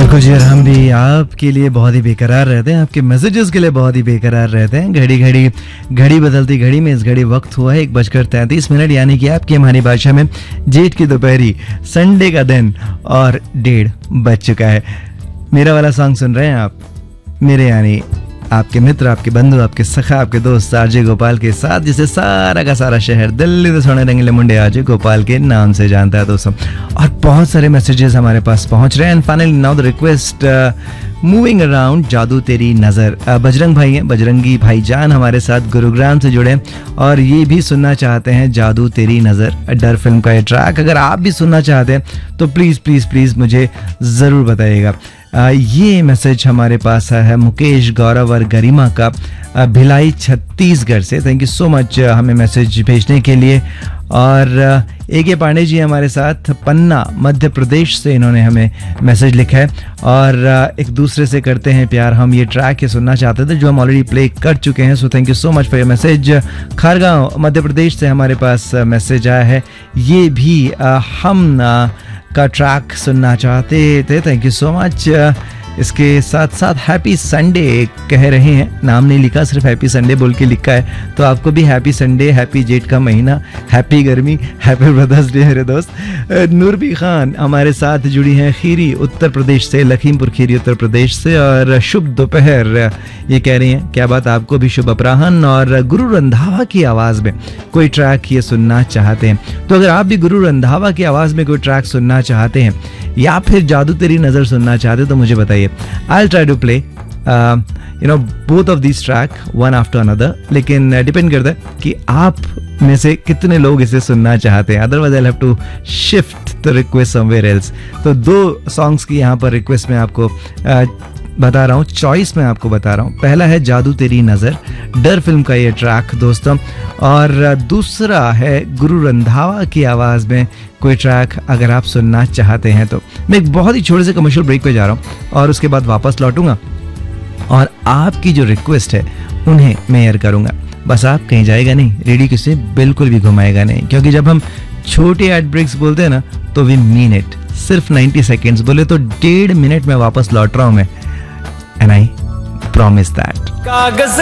बिल्कुल जी, और हम भी आपके लिए बहुत ही बेकरार रहते हैं, आपके मैसेजेस के लिए बहुत ही बेकरार रहते हैं। घड़ी बदलती घड़ी में इस घड़ी वक्त हुआ है 1:33, यानी कि आपकी हमारी भाषा में जेठ की दोपहरी, संडे का दिन और 1:30 बज चुका है। मेरा वाला सॉन्ग सुन रहे हैं आप, मेरे यानी आपके मित्र, आपके बंधु, आपके सखा, आपके दोस्त आरजे गोपाल के साथ, जिसे सारा का सारा शहर दिल्ली से सोने रंगीले मुंडे आरजे गोपाल के नाम से जानता है दोस्तों। और बहुत सारे मैसेजेस हमारे पास पहुंच रहे हैं। And finally now the request moving around, जादू तेरी नज़र। बजरंग भाई हैं, बजरंगी भाईजान हमारे साथ गुरुग्राम से जुड़े हैं और ये भी सुनना चाहते हैं जादू तेरी नज़र, डर फिल्म का ये ट्रैक। अगर आप भी सुनना चाहते हैं तो प्लीज़ प्लीज़ प्लीज़ मुझे ज़रूर बताइएगा। ये मैसेज हमारे पास है मुकेश, गौरव और गरिमा का, भिलाई छत्तीसगढ़ से। थैंक यू सो मच हमें मैसेज भेजने के लिए। और A.K. पांडे जी हमारे साथ, पन्ना मध्य प्रदेश से, इन्होंने हमें मैसेज लिखा है और एक दूसरे से करते हैं प्यार। हम ये ट्रैक ये सुनना चाहते थे जो हम ऑलरेडी प्ले कर चुके हैं, so thank you so much for your message. Khargaon Madhya Pradesh से हमारे पास मैसेज आया है, ये भी हम का ट्रैक सुनना चाहते थे। Thank you so much. इसके साथ साथ हैप्पी संडे कह रहे हैं, नाम नहीं लिखा, सिर्फ हैप्पी संडे बोल के लिखा है। तो आपको भी हैप्पी संडे, हैप्पी जेठ का महीना, हैप्पी गर्मी, हैप्पी ब्रदर्स डे मेरे दोस्त। नूरबी खान हमारे साथ जुड़ी हैं खीरी उत्तर प्रदेश से, लखीमपुर खीरी उत्तर प्रदेश से। और शुभ दोपहर ये कह रही हैं, क्या बात, आपको भी शुभ अपराहन। और गुरु रंधावा की आवाज़ में कोई ट्रैक ये सुनना चाहते हैं तो अगर आप भी गुरु रंधावा की आवाज़ में कोई ट्रैक सुनना चाहते हैं या फिर जादू तेरी नज़र सुनना चाहते हैं तो मुझे बताइए। I'll try to play both of these track one after another, लेकिन डिपेंड करता है कि आप में से कितने लोग इसे सुनना चाहते हैं। Otherwise I have to shift the request somewhere else. तो 2 सॉन्ग्स की यहाँ पर रिक्वेस्ट मैं आपको बता रहा हूँ, चॉइस मैं आपको बता रहा हूँ। पहला है जादू तेरी नज़र, डर फिल्म का ये ट्रैक दोस्तों, और दूसरा है गुरु रंधावा की आवाज़ में कोई ट्रैक अगर आप सुनना चाहते हैं तो। मैं एक बहुत ही छोटे से कमर्शियल ब्रेक पे जा रहा हूँ और उसके बाद वापस लौटूंगा और आपकी जो रिक्वेस्ट है उन्हें मैं एयर करूँगा। बस आप कहीं जाएगा नहीं, रेडियो किसे बिल्कुल भी घुमाएगा नहीं, क्योंकि जब हम छोटे एड ब्रेक्स बोलते हैं ना तो वी मीन इट। सिर्फ 90 सेकेंड्स बोले तो 1.5 मिनट में वापस लौट रहा हूँ मैं, एंड आई प्रॉमिस दैट।